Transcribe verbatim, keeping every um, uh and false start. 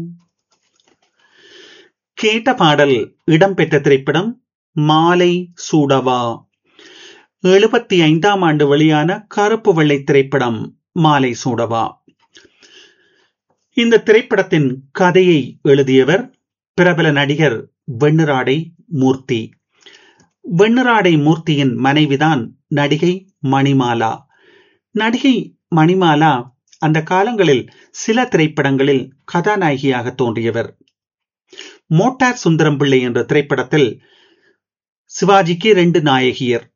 கேட்ட பாடல் இடம்பெற்ற திரைப்படம் மாலை சூடவா. எழுபத்தி ஐந்தாம் ஆண்டு வெளியான கருப்பு வெள்ளை திரைப்படம் மாலை சூடவா. இந்த திரைப்படத்தின் கதையை எழுதியவர் பிரபல நடிகர் வெண்ணிராடை மூர்த்தி. வெண்ணிராடை மூர்த்தியின் மனைவிதான் நடிகை மணிமாலா. நடிகை மணிமாலா அந்த காலங்களில் சில திரைப்படங்களில் கதாநாயகியாக தோன்றியவர். மோட்டார் சுந்தரம் பிள்ளை என்ற திரைப்படத்தில் சிவாஜிக்கு இரண்டு நாயகியர்,